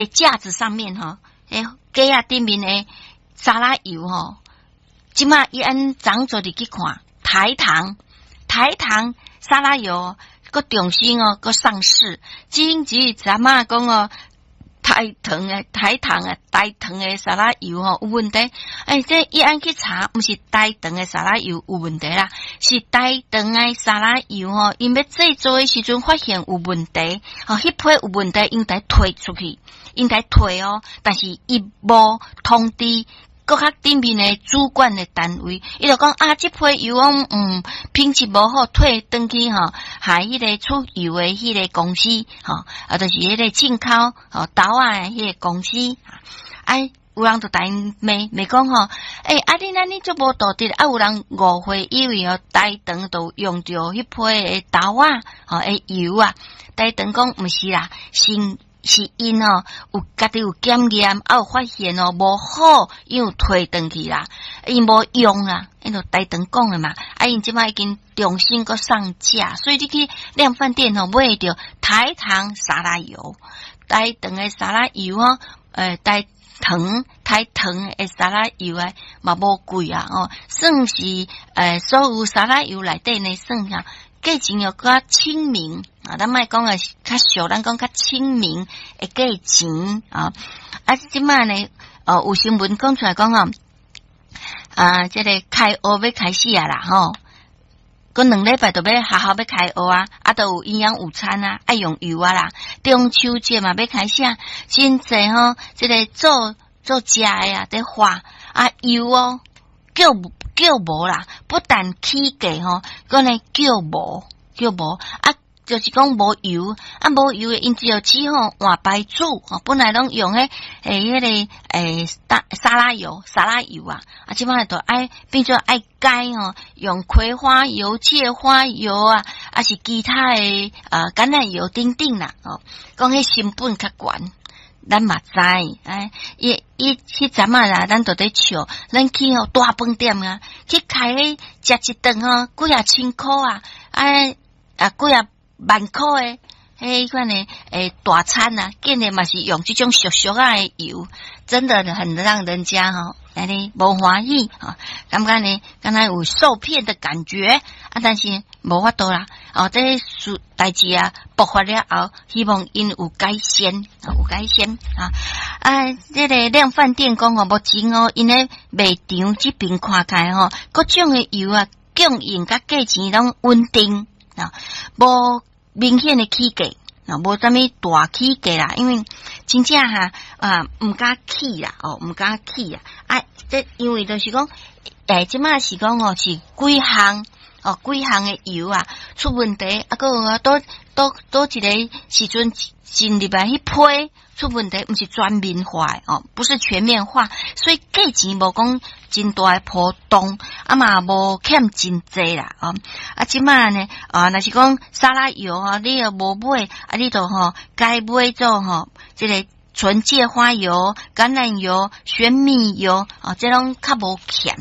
架子上面哈，鸡啊顶面的沙拉油哈，即马伊安长做你去看台糖沙拉油，个重新个上市，今日咱妈讲台糖的沙拉油有问题，这伊安去查，毋是台糖的沙拉油有问题啦，是台糖的沙拉油因要制作的时阵发现有问题，迄批有问题应该退出去，应该退但是伊无通知搁较顶面的主管的单位，伊就讲这批油品质无好，退转去害迄个出油的迄个公司就是迄个进口豆啊迄个公司有人就大骂讲你做无道德有人误会以为台糖都用着迄批的豆啊油啊，台糖讲毋是啦，是因有家己有检验，有发现无好，因有退转去啦，因无用啦，因就台糖讲的嘛，因即摆已经重新个上架，所以你去量贩店买着台糖沙拉油，台糖的沙拉油台糖的沙拉油嘛无贵算是所有沙拉油内底呢算下。价钱又较亲民咱莫讲较俗，咱讲较亲民的价钱即摆呢有新闻讲出来讲这个开学要开始啦过2礼拜就要学校要开学都有营养午餐爱用油啦，中秋节嘛要开始真济这个做食的在花油叫无啦，不但起价搁呢叫无就是讲无油无油的因只有只换白煮本来拢用迄个沙拉油即摆都变做改用葵花油、芥花油是其他的橄榄油等等啦讲迄成本较悬。咱嘛知伊迄阵啦，咱都在笑，咱去大饭店去开食一顿几啊千块几啊万块迄款的大餐竟然嘛是用这种俗的油，真的很让人家安尼无欢喜感觉呢，敢若有受骗的感觉但是无法度啦这代志爆发了后，希望因有改善这个量贩店讲目前因咧卖场这边看起来各种的油供应甲价钱拢稳定无明显的起价无啥物大起价啦，因为真正毋敢起啦这因为就是讲即摆是讲是几项的油出问题还有多一个时阵进入来迄批出问题，毋是全面化不是全面化，所以价钱无讲真大的波动嘛无欠真济啦即摆呢若是讲沙拉油你又无买你就该买做这个纯芥花油、橄榄油、玄米油这拢较无欠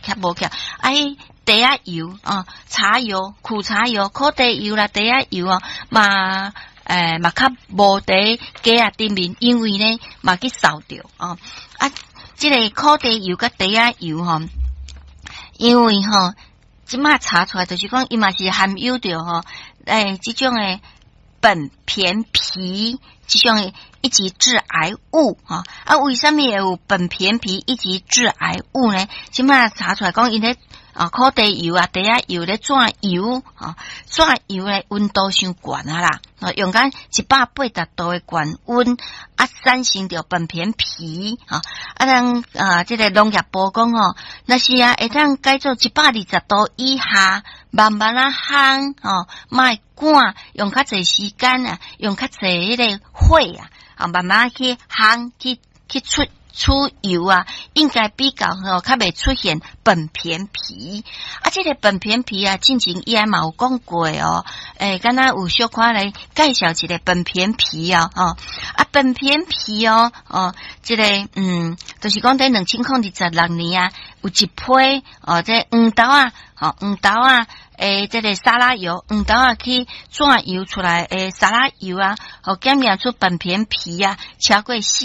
茶油茶油、苦茶油、苦茶油啦、茶油嘛较无伫鸡顶面，因为呢嘛去扫掉这个苦茶油甲茶油因为即马查出来就是讲伊嘛是含有着这种的苯醅醚这种的一级致癌物为什么有苯醅醚一级致癌物呢？即马查出来讲因咧苦茶油茶油咧转油咧温度伤悬啦用到180度的高温产生着苯醅醚这个农业部讲那是会当改做120度以下慢慢烘莫赶用较侪时间用较侪迄个火慢慢去烘去出油啊，应该比较较袂出现本片皮。这个本片皮啊，之前伊也嘛有讲过哦。敢若有小可来介绍一个本片皮啊，本片皮哦，这个就是讲在2026年啊，有一批这黄豆啊，黄豆啊。这个沙拉油，黄豆啊去转油出来，沙拉油啊，检验出本片皮啊，超过